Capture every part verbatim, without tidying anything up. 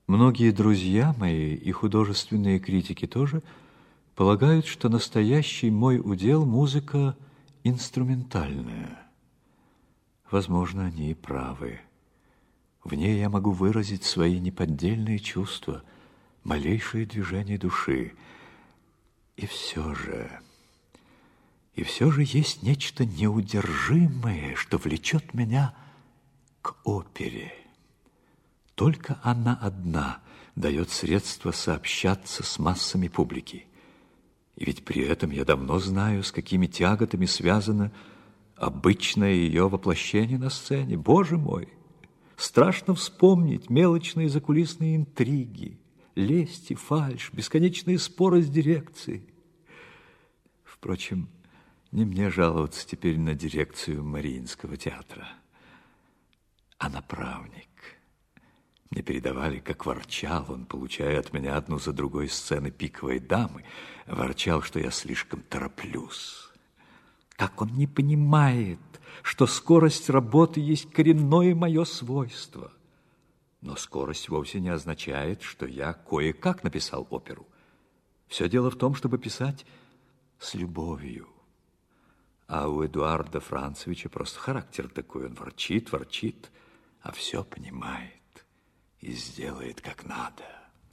Многие друзья мои и художественные критики тоже полагают, что настоящий мой удел – музыка инструментальная. Возможно, они и правы. В ней я могу выразить свои неподдельные чувства, малейшие движения души. И все же, и все же есть нечто неудержимое, что влечет меня к опере. Только она одна дает средства сообщаться с массами публики. И ведь при этом я давно знаю, с какими тяготами связано обычное ее воплощение на сцене. Боже мой! Страшно вспомнить мелочные закулисные интриги, лесть и фальшь, бесконечные споры с дирекцией. Впрочем, не мне жаловаться теперь на дирекцию Мариинского театра, а направник. Мне передавали, как ворчал он, получая от меня одну за другой сцены «Пиковой дамы», ворчал, что я слишком тороплюсь. Как он не понимает, что скорость работы есть коренное мое свойство. Но скорость вовсе не означает, что я кое-как написал оперу. Все дело в том, чтобы писать с любовью. А у Эдуарда Францевича просто характер такой. Он ворчит, ворчит, а все понимает и сделает как надо.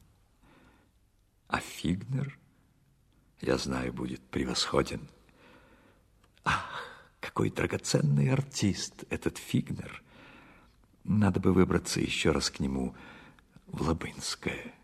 А Фигнер, я знаю, будет превосходен. Ах, какой драгоценный артист этот Фигнер! Надо бы выбраться еще раз к нему в Лабынское.